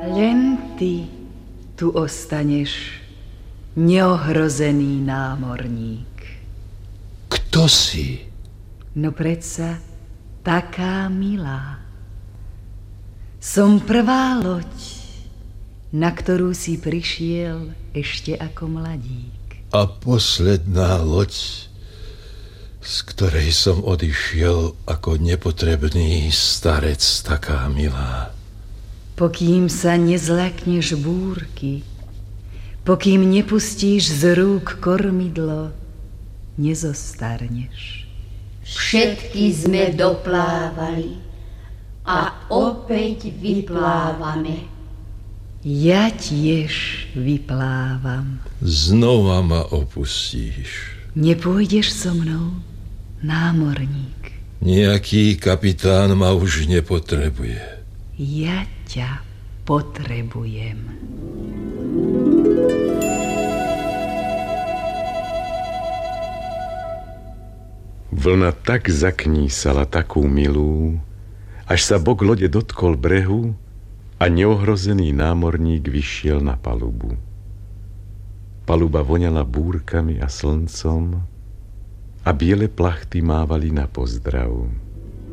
Len ty tu ostaneš, neohrozený námorník. Kto si? No predsa taká milá. Som prvá loď, na ktorú si prišiel ešte ako mladík. A posledná loď, z ktorej som odišiel ako nepotrebný starec taká milá. Pokým sa nezľakneš búrky, pokým nepustíš z rúk kormidlo, nezostarneš. Všetky sme doplávali a opäť vyplávame. Ja tiež vyplávam. Znova ma opustíš. Nepôjdeš so mnou, námorník? Nejaký kapitán ma už nepotrebuje. Ja ťa potrebujem. Vlna tak zaknísala, takú milú, až sa bok lode dotkol brehu a neohrozený námorník vyšiel na palubu. Paluba voňala búrkami a slncom a biele plachty mávali na pozdrav.